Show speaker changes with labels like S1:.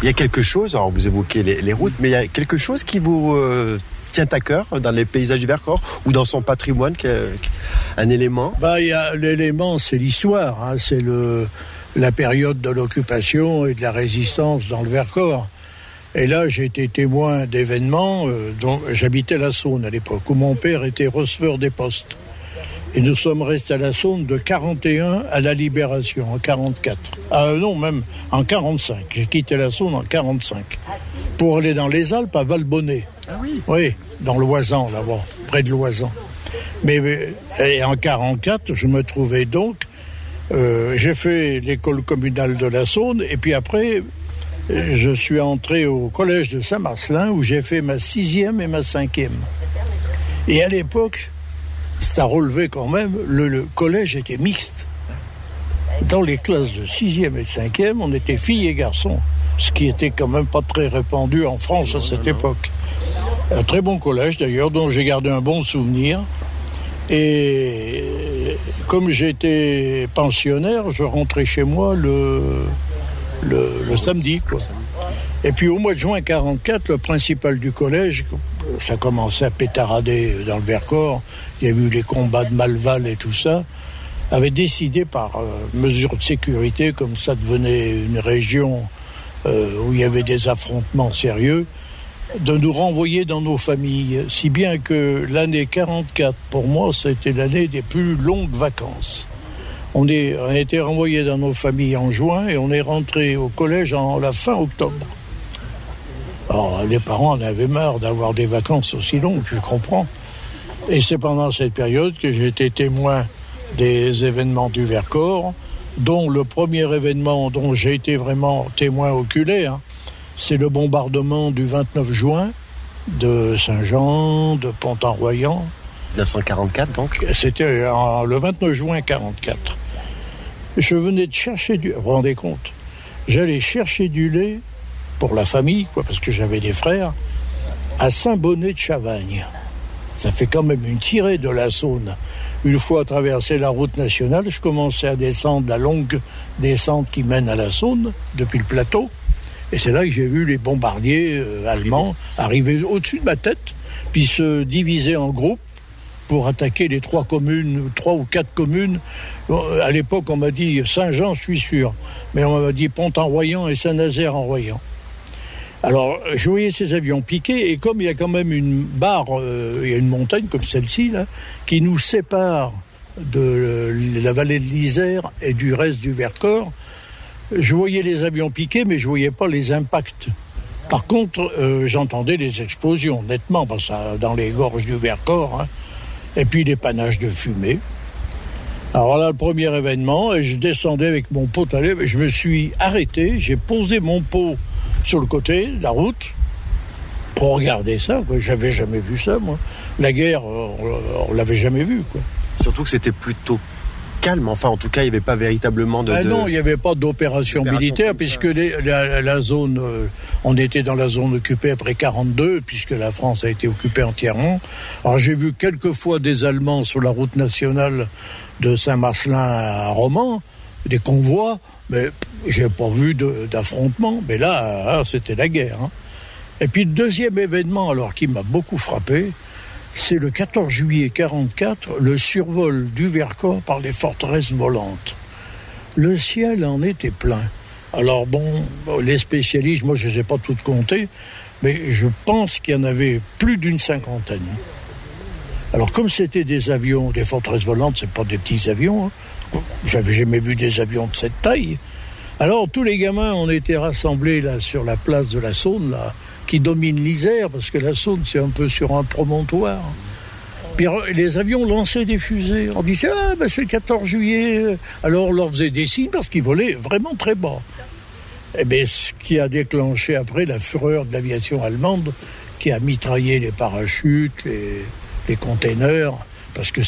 S1: Il y a quelque chose, alors vous évoquez les routes, mais il y a quelque chose qui vous tient à cœur dans les paysages du Vercors ou dans son patrimoine, un élément?
S2: Il y a l'élément, c'est l'histoire, hein, c'est la période de l'occupation et de la résistance dans le Vercors. Et là, j'ai été témoin d'événements dont j'habitais la Saône à l'époque, où mon père était receveur des postes. Et nous sommes restés à la Saône de 41 à la Libération, en 44. Non, même en 45. J'ai quitté la Saône en 45. Pour aller dans les Alpes, à Valbonnet.
S1: Ah oui?
S2: Oui, dans l'Oisan, là-bas, près de l'Oisan. Mais en 44, je me trouvais donc... j'ai fait l'école communale de la Saône, et puis après... je suis entré au collège de Saint-Marcelin où j'ai fait ma 6e et ma 5e. Et à l'époque, ça relevait quand même, le collège était mixte. Dans les classes de 6e et 5e, on était filles et garçons, ce qui était quand même pas très répandu en France à cette époque. Un très bon collège d'ailleurs, dont j'ai gardé un bon souvenir. Et comme j'étais pensionnaire, je rentrais chez moi le samedi, quoi. Et puis au mois de juin 44, le principal du collège, ça commençait à pétarader dans le Vercors, il y a eu les combats de Malval et tout ça, avait décidé par mesure de sécurité, comme ça devenait une région où il y avait des affrontements sérieux, de nous renvoyer dans nos familles, si bien que l'année 44, pour moi, c'était l'année des plus longues vacances. On a été renvoyés dans nos familles en juin et on est rentré au collège en la fin octobre. Alors, les parents en avaient marre d'avoir des vacances aussi longues, je comprends. Et c'est pendant cette période que j'ai été témoin des événements du Vercors, dont le premier événement dont j'ai été vraiment témoin oculaire, c'est le bombardement du 29 juin de Saint-Jean, de Pont-en-Royans.
S1: 1944 donc?
S2: C'était le 29 juin 1944. Je venais de chercher vous vous rendez compte? J'allais chercher du lait pour la famille, quoi, parce que j'avais des frères, à Saint-Bonnet-de-Chavagne. Ça fait quand même une tirée de la Saône. Une fois traversé la route nationale, je commençais à descendre la longue descente qui mène à la Saône, depuis le plateau. Et c'est là que j'ai vu les bombardiers allemands arriver au-dessus de ma tête, puis se diviser en groupes pour attaquer les 3 ou 4 communes. À l'époque, on m'a dit Saint-Jean, je suis sûr. Mais on m'a dit Pont-en-Royans et Saint-Nazaire-en-Royans. Alors, je voyais ces avions piquer, et comme il y a quand même une barre, il y a une montagne comme celle-ci, là, qui nous sépare de la vallée de l'Isère et du reste du Vercors, je voyais les avions piquer, mais je voyais pas les impacts. Par contre, j'entendais les explosions, nettement, parce que dans les gorges du Vercors, hein, et puis des panaches de fumée. Alors là, le premier événement, et je descendais avec mon pot à lait, je me suis arrêté, j'ai posé mon pot sur le côté de la route pour regarder ça, quoi. J'avais jamais vu ça, moi. La guerre, on l'avait jamais vue, quoi.
S1: Surtout que c'était plutôt calme, enfin en tout cas il n'y avait pas véritablement
S2: non, il n'y avait pas d'opération militaire, puisque la zone, on était dans la zone occupée après 42, puisque la France a été occupée entièrement. Alors j'ai vu quelques fois des Allemands sur la route nationale de Saint-Marcelin à Romans, des convois, mais j'ai pas vu d'affrontement. Mais là, c'était la guerre, hein. Et puis le deuxième événement, alors qui m'a beaucoup frappé, c'est le 14 juillet 1944, le survol du Vercors par les forteresses volantes. Le ciel en était plein. Alors les spécialistes, moi je ne les ai pas toutes comptées, mais je pense qu'il y en avait plus d'une 50aine. Alors comme c'était des avions, des forteresses volantes, c'est pas des petits avions, hein. J'avais jamais vu des avions de cette taille. Alors tous les gamins, on était rassemblés là sur la place de la Saône, là, qui domine l'Isère, parce que la Saône, c'est un peu sur un promontoire. Puis les avions lançaient des fusées. On disait, c'est le 14 juillet. Alors on leur faisait des signes, parce qu'ils volaient vraiment très bas. Et bien, ce qui a déclenché après la fureur de l'aviation allemande, qui a mitraillé les parachutes, les containers, parce que